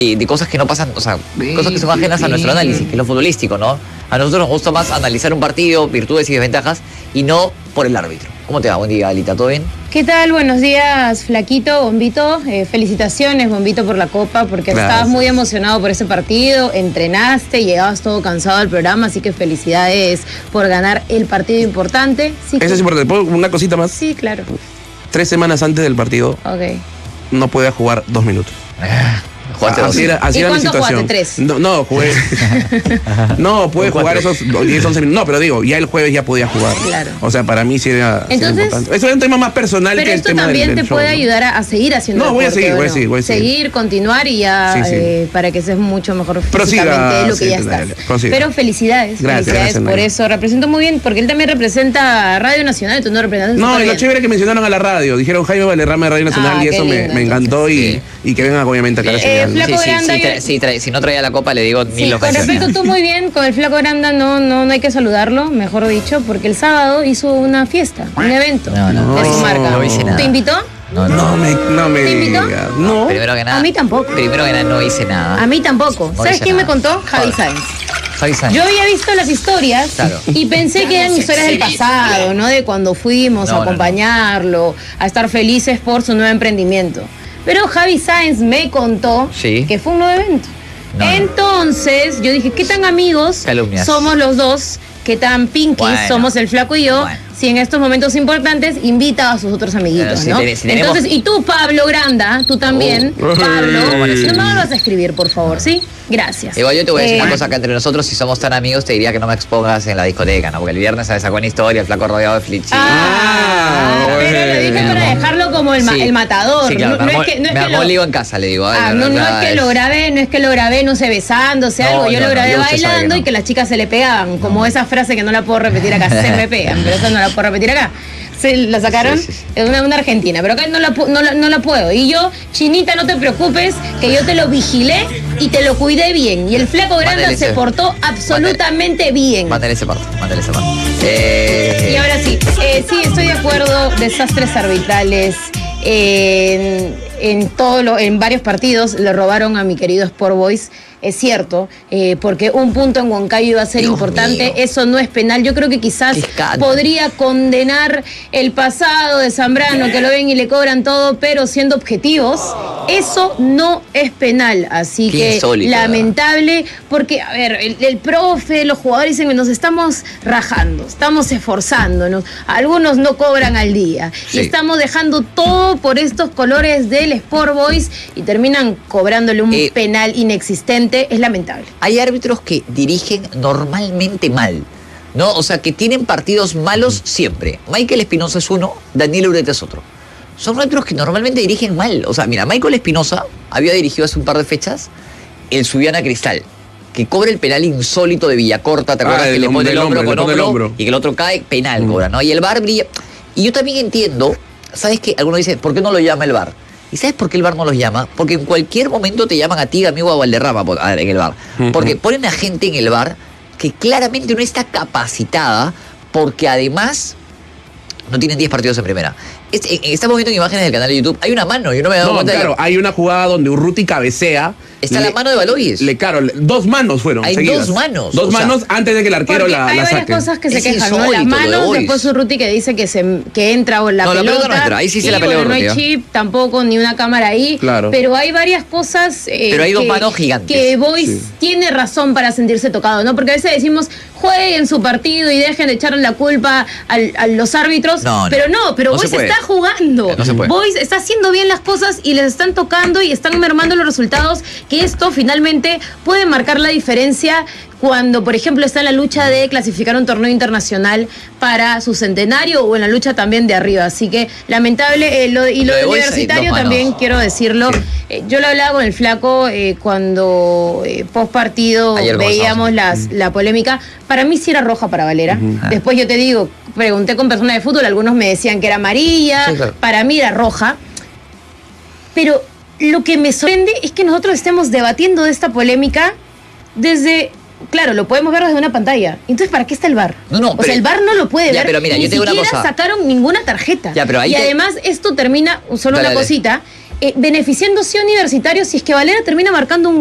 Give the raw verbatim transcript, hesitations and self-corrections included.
de cosas que no pasan, o sea, cosas que son ajenas a nuestro análisis, que es lo futbolístico, ¿no? A nosotros nos gusta más analizar un partido, virtudes y desventajas, y no por el árbitro. ¿Cómo te va? Buen día, Alita, ¿todo bien? ¿Qué tal? Buenos días, Flaquito, Bombito. Eh, felicitaciones, Bombito, por la Copa, porque Gracias. Estabas muy emocionado por ese partido, entrenaste, llegabas todo cansado al programa, así que felicidades por ganar el partido importante. Sí, Eso es importante. ¿Puedo una cosita más? Sí, claro. Tres semanas antes del partido Ok. no podía jugar dos minutos. Jugaste Así dos. era, así ¿Y era mi cuánto situación. jugaste? ¿Tres? No, no, jugué. No, pude jugar esos diez, once minutos. No, pero digo, ya el jueves ya podía jugar. Claro. O sea, para mí sí era, sí era Entonces, importante. Eso es un tema más personal Pero que el esto tema también del, del te show, puede ¿no? ayudar a, a seguir haciendo No, voy a deporte, seguir, ¿o voy a no? seguir, voy a seguir. Seguir, continuar y ya Sí, sí. eh, para que seas mucho mejor Prosiga, físicamente de lo que sí, ya dale, estás. prosiga. Pero felicidades, Gracias, felicidades gracias, por Naya. eso. Represento muy bien, porque él también representa Radio Nacional, y tú no representas No, súper y lo bien. chévere que mencionaron a la radio. Dijeron Jaime Valderrama de Radio Nacional Ah, y qué eso me, lindo, me encantó y, y que vengan obviamente acá a la Eh, señal. Flaco Sí, sí, Granda, sí, yo- tra- sí, tra- si no traía la copa le digo ni Sí, lo con menciona. respecto, tú muy bien, con el Flaco Granda no, no, no hay que saludarlo, mejor dicho, porque el sábado hizo una fiesta, un evento No, no, de no su hice- marca. no hice nada. ¿Te invitó? No, no. No me, no me ¿Te invitó? digas. No. Primero que nada. A mí tampoco. Primero que nada no hice nada. A mí tampoco. No ¿Sabes hice quién me nada. contó? Javi Joder. Sáenz. Javi Sáenz. Yo había visto las historias Claro. y pensé que eran historias del pasado, ¿no? De cuando fuimos No, a no, no. acompañarlo, a estar felices por su nuevo emprendimiento. Pero Javi Sáenz me contó Sí. que fue un nuevo evento. No, no. Entonces, yo dije, ¿qué tan amigos Calumnias. somos los dos? ¿Qué tan pinkies Bueno. somos el Flaco y yo? Bueno. Si en estos momentos importantes invita a sus otros amiguitos, Pero si ¿no? ten- si tenemos- Entonces, y tú, Pablo Granda, tú también, Oh. Pablo, ¿Cómo le no me lo vas a escribir, por favor, ¿sí? Gracias. Igual yo te voy a decir Eh, una cosa acá entre nosotros, si somos tan amigos te diría que no me expongas en la discoteca, ¿no? Porque el viernes se sacó una historia, el flaco rodeado de flichis. Ah, Ah, pero lo dije bueno. para dejarlo como el, ma- Sí. el matador. Sí, claro, no, no me armó, es que, no es me que armó lo, lío en casa, le digo. ay, ah, la no, no verdad es que lo grabé, no es que lo grabé, no sé, besándose No, algo. Yo no, lo no, grabé yo usted sabe que bailando no. y que las chicas se le pegaban. Como esa frase que no la puedo repetir acá, se me pegan, pero esa no la puedo repetir acá. Se la sacaron, Sí, sí, sí. es una, una argentina, pero acá no la, pu- no, la, no la puedo. Y yo, Chinita, no te preocupes, que yo te lo vigilé y te lo cuidé bien. Y el Flaco Granda Mándale se ese- portó absolutamente bien. Mándale ese parte, mándale ese parte. Eh, Y ahora sí, eh, sí, estoy de acuerdo, desastres arbitrales. En, en, todo lo, en varios partidos le robaron a mi querido Sport Boys, es cierto, eh, porque un punto en Huancayo iba a ser Dios importante, mío. eso no es penal. Yo creo que quizás Qué escándalo. podría condenar el pasado de Zambrano, que lo ven y le cobran todo, pero siendo objetivos, eso no es penal. Así Qué que insólito, lamentable, porque, a ver, el, el profe, los jugadores dicen que nos estamos rajando, estamos esforzándonos, algunos no cobran al día, Sí. y estamos dejando todo por estos colores del Sport Boys y terminan cobrándole un Eh, penal inexistente. Es lamentable. Hay árbitros que dirigen normalmente mal, ¿no? O sea, que tienen partidos malos siempre. Michael Espinosa es uno, Daniel Ureta es otro. Son árbitros que normalmente dirigen mal. O sea, mira, Michael Espinosa había dirigido hace un par de fechas el Subiana Cristal, que cobra el penal insólito de Villacorta, ¿te Ah, acuerdas? el que le hom- pone el del hombro hombro, con le pone el hombro, hombro. y que el otro cae, penal cobra, ¿no? Y el V A R brilla. Y yo también entiendo, ¿sabes qué? Algunos dicen, ¿por qué no lo llama el V A R? ¿Y sabes por qué el V A R no los llama? Porque en cualquier momento te llaman a ti, amigo, a Valderrama, por- a ver, en el V A R. Porque ponen a gente en el V A R que claramente no está capacitada, porque además no tienen diez partidos en primera. Es- eh, estamos viendo en imágenes del canal de YouTube. Hay una mano, yo no me he dado No, cuenta. de- claro, hay una jugada donde Urruti cabecea. Está le- la mano de Valois. Le, claro, le- dos manos fueron. Hay seguidas. dos manos, Dos o sea, manos antes de que el arquero Porque la, hay la varias saque. cosas que Es se quejan, ¿no? insólito Las lo de manos, Boris. después Urruti que dice que, se, que entra o la No, la pelota. pelota no entra, ahí sí se y la peleó bueno, no hay Urruti, ¿eh? chip tampoco, ni una cámara ahí. Claro. Pero hay varias cosas eh, Pero hay dos que, manos gigantes. que Boyce Sí. tiene razón para sentirse tocado, ¿no? Porque a veces decimos, jueguen su partido y dejen de echarle la culpa al- a los árbitros. No, no. Pero no, pero No se Boyce puede. está jugando. No se puede. Boyce está haciendo bien las cosas y les están tocando y están mermando los resultados, que esto finalmente puede marcar la diferencia cuando, por ejemplo, está en la lucha de clasificar un torneo internacional para su centenario o en la lucha también de arriba. Así que lamentable. Eh, lo, y lo, Lo de del Boyce, universitario dos manos. también quiero decirlo. Sí. Eh, yo lo hablaba con el Flaco eh, cuando eh, post partido Ayer veíamos conversamos. las, la polémica. Para mí sí era roja para Valera. Después yo te digo, pregunté con personas de fútbol, algunos me decían que era amarilla. Sí, claro. Para mí era roja. Pero lo que me sorprende es que nosotros estemos debatiendo de esta polémica desde... Claro, lo podemos ver desde una pantalla. Entonces, ¿para qué está el V A R? No, no, o pero- sea, el V A R no lo puede Ya, ver. pero mira, Ni yo te digo una siquiera cosa. sacaron ninguna tarjeta. Ya, pero ahí y te- además, esto termina, solo Dale, una dale. cosita, eh, beneficiándose a Universitario si es que Valera termina marcando un